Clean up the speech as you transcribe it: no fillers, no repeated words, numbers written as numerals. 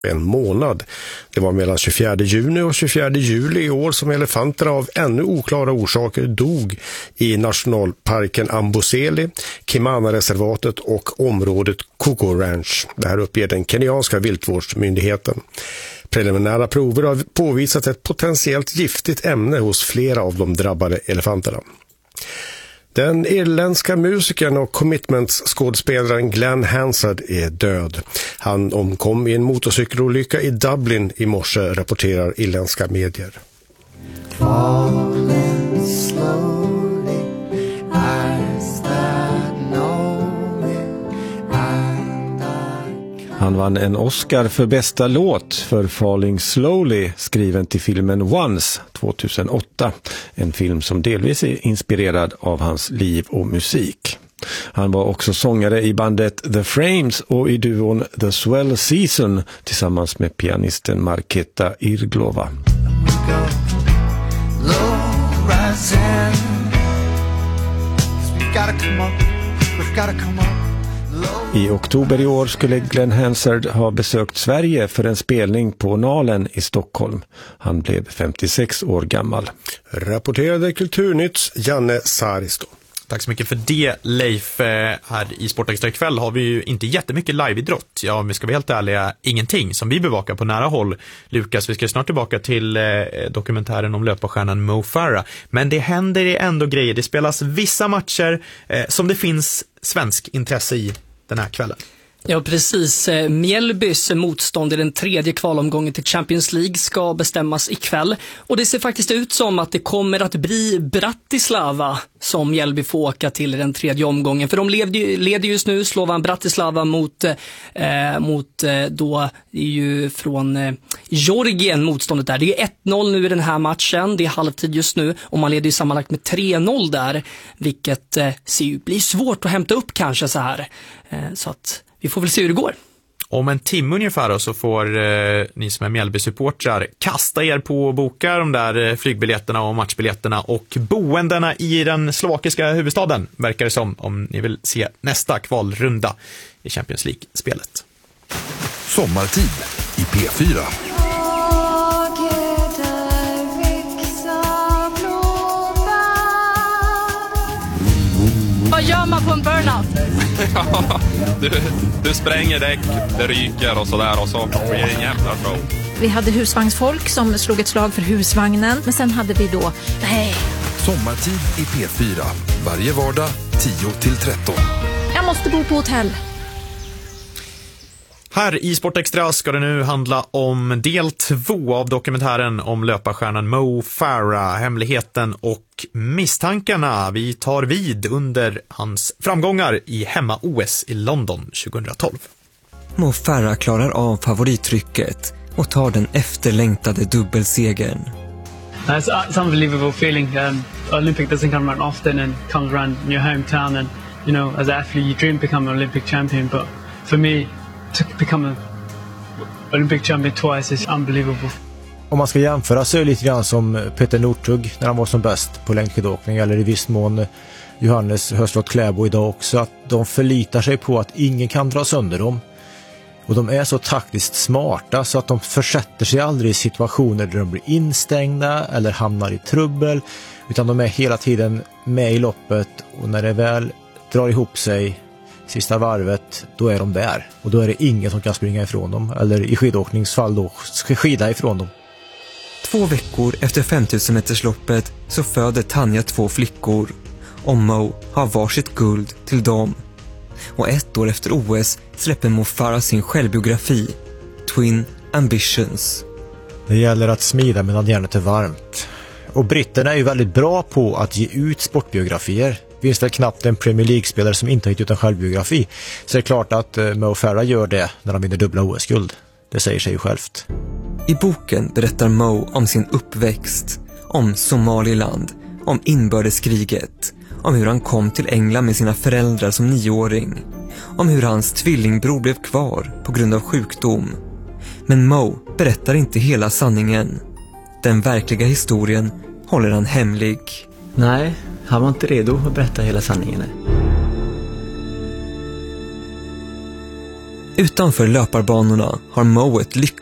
en månad. Det var mellan 24 juni och 24 juli i år som elefanter av ännu oklara orsaker dog i nationalparken Amboseli, Kimana-reservatet och området Coco Ranch. Det här uppger den kenyanska viltvårdsmyndigheten. Preliminära prover har påvisat ett potentiellt giftigt ämne hos flera av de drabbade elefanterna. Den irländska musikern och commitments-skådespelaren Glenn Hansard är död. Han omkom i en motorcykelolycka i Dublin i morse, rapporterar irländska medier. Han vann en Oscar för bästa låt för Falling Slowly, skriven till filmen Once 2008. En film som delvis är inspirerad av hans liv och musik. Han var också sångare i bandet The Frames och i duon The Swell Season tillsammans med pianisten Marketa Irglova. I oktober i år skulle Glenn Hansard ha besökt Sverige för en spelning på Nalen i Stockholm. Han blev 56 år gammal. Rapporterade Kulturnytts Janne Saristo. Tack så mycket för det, Leif. Här i Sportextra ikväll har vi ju inte jättemycket liveidrott. Ja, om vi ska vara helt ärliga, ingenting som vi bevakar på nära håll. Lukas, vi ska snart tillbaka till dokumentären om löparstjärnan Mo Farah. Men det händer ändå grejer. Det spelas vissa matcher som det finns svensk intresse i den här kvällen. Ja, precis. Mjällbys motstånd i den tredje kvalomgången till Champions League ska bestämmas ikväll. Och det ser faktiskt ut som att det kommer att bli Bratislava som Mjällby får åka till i den tredje omgången. För de leder just nu Slovan Bratislava mot då är ju från Georgien motståndet där. Det är 1-0 nu i den här matchen. Det är halvtid just nu och man leder ju sammanlagt med 3-0 där. Vilket blir svårt att hämta upp kanske så här. Så att vi får väl se hur det går. Om en timme ungefär då, så får ni som är Mjällby-supportrar kasta er på och boka de där flygbiljetterna och matchbiljetterna och boendena i den slovakiska huvudstaden, verkar det som, om ni vill se nästa kvalrunda i Champions League-spelet. Sommartid i P4. Vad gör man på en burnout? du spränger däck, det ryker och sådär och så blir det en jävla show. Vi hade husvagnsfolk som slog ett slag för husvagnen. Men sen hade vi då... Sommartid i P4. Varje vardag 10-13. Jag måste bo på hotell. Här i Sportextra ska det nu handla om del 2 av dokumentären om löparstjärnan Mo Farah, hemligheten och misstankarna. Vi tar vid under hans framgångar i hemma-OS i London 2012. Mo Farah klarar av favorittrycket och tar den efterlängtade dubbelsegern. It's unbelievable feeling. Olympic doesn't come around often and comes around in your hometown, and you know, as an athlete you dream to become an Olympic champion, but for me to become an Olympic champion twice is unbelievable. Om man ska jämföra så är det lite grann som Peter Northug när han var som bäst på längdskidåkning, eller i viss mån Johannes Höslott Kläbo idag också, att de förlitar sig på att ingen kan dra sönder dem. Och de är så taktiskt smarta så att de försätter sig aldrig i situationer där de blir instängda eller hamnar i trubbel, utan de är hela tiden med i loppet, och när det väl drar ihop sig sista varvet, då är de där. Och då är det ingen som kan springa ifrån dem, eller i skidåkningsfall då skida ifrån dem. 2 veckor efter 5000-metersloppet så föder Tanja 2 flickor, och Mo har varsitt guld till dem. Och 1 år efter OS släpper Mo Farah sin självbiografi, Twin Ambitions. Det gäller att smida medan järnet är varmt. Och britterna är ju väldigt bra på att ge ut sportbiografier. Det finns väl knappt en Premier League-spelare som inte har gett ut en självbiografi. Så det är klart att Mo Farah gör det när de vinner dubbla OS-guld. Det säger sig ju självt. I boken berättar Mo om sin uppväxt, om Somaliland, om inbördeskriget, om hur han kom till England med sina föräldrar som 9-åring, om hur hans tvillingbror blev kvar på grund av sjukdom. Men Mo berättar inte hela sanningen. Den verkliga historien håller han hemlig. Nej, han var inte redo att berätta hela sanningen. Utanför löparbanorna har Mo ett lyckligt